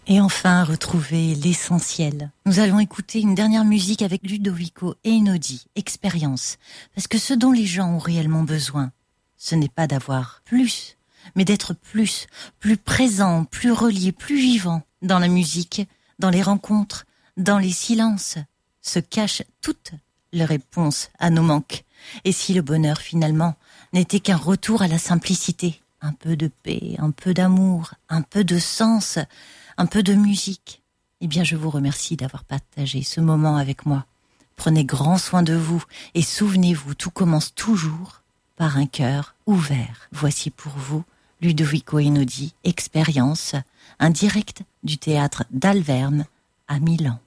Et enfin, retrouver l'essentiel. Nous allons écouter une dernière musique avec Ludovico Einaudi, Expérience. Parce que ce dont les gens ont réellement besoin, ce n'est pas d'avoir plus, mais d'être plus présent, plus relié, plus vivant. Dans la musique, dans les rencontres, dans les silences, se cachent toutes les réponses à nos manques. Et si le bonheur, finalement, n'était qu'un retour à la simplicité, un peu de paix, un peu d'amour, un peu de sens, un peu de musique, eh bien je vous remercie d'avoir partagé ce moment avec moi. Prenez grand soin de vous et souvenez-vous, tout commence toujours par un cœur ouvert. Voici pour vous Ludovico Einaudi, Expérience, un direct du théâtre d'Alverne à Milan.